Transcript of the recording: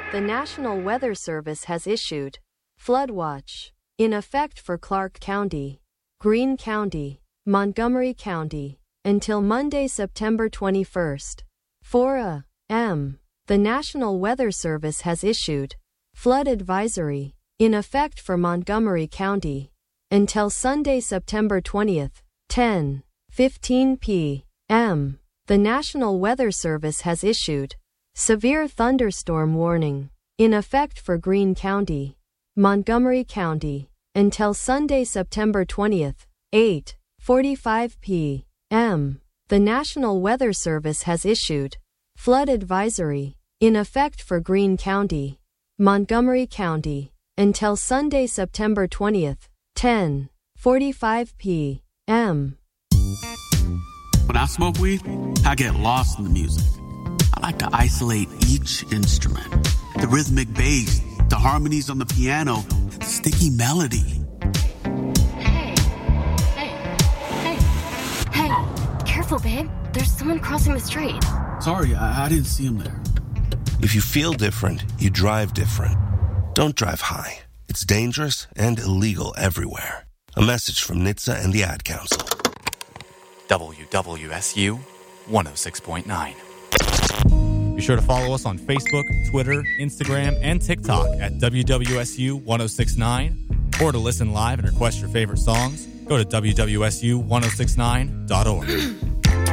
The National Weather Service has issued flood watch in effect for Clark County, Greene County, Montgomery County, until Monday, September 21st. 4 a.m. The National Weather Service has issued flood advisory in effect for Montgomery County until Sunday, September 20th, 10:15 p.m. The National Weather Service has issued severe thunderstorm warning in effect for Greene County, Montgomery County, until Sunday, September 20th, 8:45 p.m. The National Weather Service has issued flood advisory in effect for Greene County, Montgomery County, until Sunday, September 20th, 10:45 p.m. When I smoke weed, I get lost in the music. I like to isolate each instrument. The rhythmic bass, the harmonies on the piano, the sticky melody. Hey, careful, babe. There's someone crossing the street. Sorry, I didn't see him there. If you feel different, you drive different. Don't drive high. It's dangerous and illegal everywhere. A message from NHTSA and the Ad Council. WWSU 106.9. Be sure to follow us on Facebook, Twitter, Instagram, and TikTok at WWSU 1069. Or to listen live and request your favorite songs, go to WWSU1069.org.